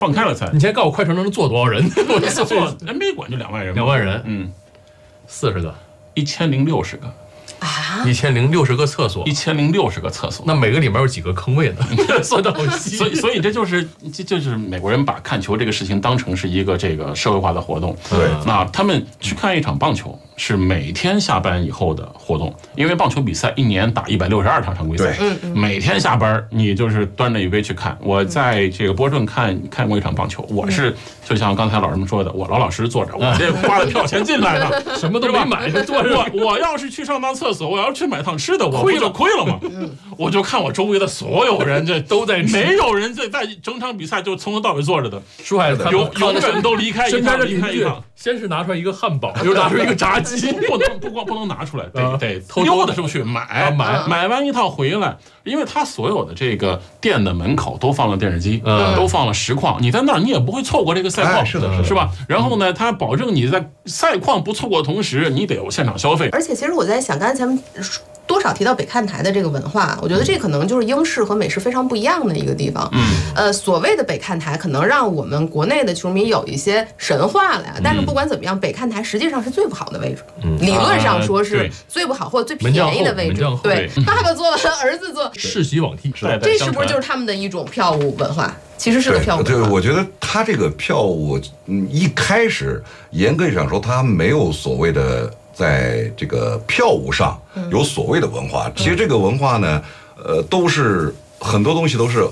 放开了才。 你先告诉我快船能坐多少人？我就做 NBA 馆就2万人 ，2万人，40个 ，1060个。 1060个厕所 ，1060个厕所， 那每个里面有几个坑位呢？算得好细。 所以这就是美国人把看球这个事情当成是一个这个社会化的活动。 对， 那他们去看一场棒球是每天下班以后的活动，因为棒球比赛1年打162场常规赛，每天下班你就是端着一杯去看。我在这个波士顿看过一场棒球，我是就像刚才老师们说的，我老实坐着，我这花了票钱进来的， 什么都没买，就坐着。 我要是去上趟厕所，我要去买趟吃的，我不就亏了吗？我就看我周围的所有人，这都在吃， 没有人在整场比赛就从头到尾坐着的， 书还永远都离开一趟，离开一趟。 先是拿出来一个汉堡，又拿出一个炸鸡， 不能拿出来，得偷溜达出去买完一套回来，因为他所有的这个店的门口都放了电视机，都放了实况，你在那儿你也不会错过这个赛况，是吧？然后呢，他保证你在赛况不错过的同时，你得有现场消费。 而且其实我在想，刚才咱们多少提到北看台的这个文化，我觉得这可能就是英式和美式非常不一样的一个地方。所谓的北看台可能让我们国内的球迷有一些神话了呀，但是不管怎么样，北看台实际上是最不好的位置，理论上说是最不好或者最便宜的位置。对，爸爸坐完，儿子坐， 世袭罔替， 这是不是就是他们的一种票务文化？其实是个票务文化。 对，我觉得他这个票务一开始严格上说，他没有所谓的。在这个票务上有所谓的文化，其实这个文化呢，都是很多东西都是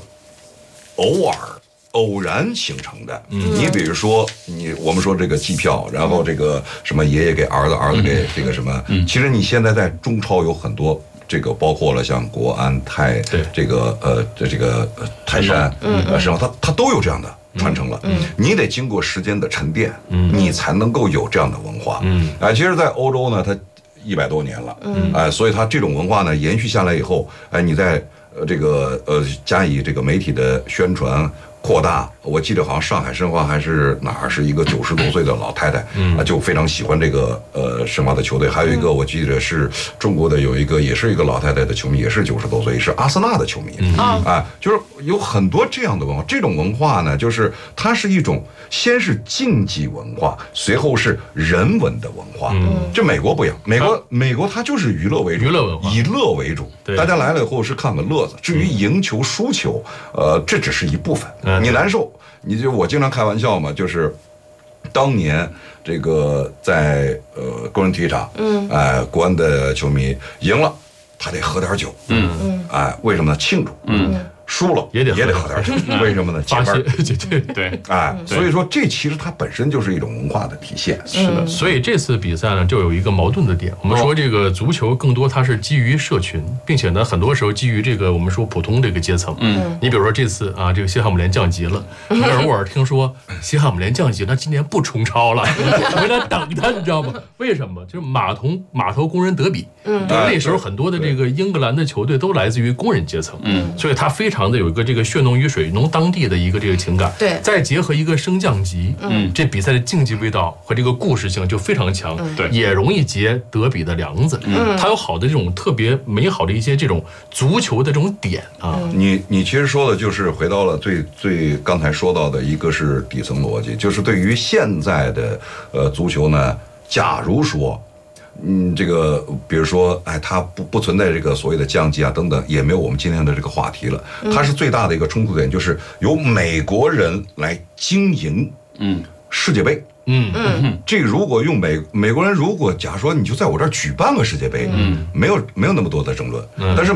偶然形成的。你比如说，我们说这个计票，然后这个什么爷爷给儿子，儿子给这个什么，其实你现在在中超有很多。这个包括了像国安、这个泰山，实际上它都有这样的传承了。你得经过时间的沉淀，你才能够有这样的文化。其实，在欧洲呢，它100多年了，所以它这种文化呢延续下来以后，你在这个加以这个媒体的宣传。扩大，我记得好像上海申花还是哪儿是一个90多岁的老太太，就非常喜欢这个申花的球队。还有一个我记得是中国的有一个也是一个老太太的球迷，也是90多岁，是阿森纳的球迷。就是有很多这样的文化。这种文化呢，就是它是一种先是竞技文化，随后是人文的文化。这美国不一样，美国它就是娱乐为主， 娱乐文化， 以乐为主。大家来了以后是看个乐子，至于赢球输球，这只是一部分。你难受，我经常开玩笑嘛，就是当年这个在工人体育场，国安的球迷赢了，他得喝点酒，为什么呢？庆祝，输了也得喝点酒，为什么呢？ 发泄， 对， 所以说这其实它本身就是一种文化的体现。 是的，所以这次比赛呢，就有一个矛盾的点。我们说这个足球更多它是基于社群，并且呢，很多时候基于这个我们说普通这个阶层。你比如说这次啊，这个西汉姆联降级了，我耳听说西汉姆联降级，那今年不冲超了，回来等他，你知道吗？为什么？就是码头工人德比。那时候很多的这个英格兰的球队都来自于工人阶层，所以他非常的有一个这个血浓于水浓当地的一个这个情感， 对， 再结合一个升降级，这比赛的竞技味道和这个故事性就非常强， 对， 也容易结德比的梁子，它有好的这种特别美好的一些这种足球的这种点啊。 你其实说的就是回到了最刚才说到的一个是底层逻辑，就是对于现在的足球呢，假如说。这个比如说，它不存在这个所谓的降级啊等等，也没有我们今天的这个话题了。它是最大的一个冲突点，就是由美国人来经营世界杯。这个如果用美国人，如果假如说你就在我这儿举办个世界杯，没有那么多的争论。但是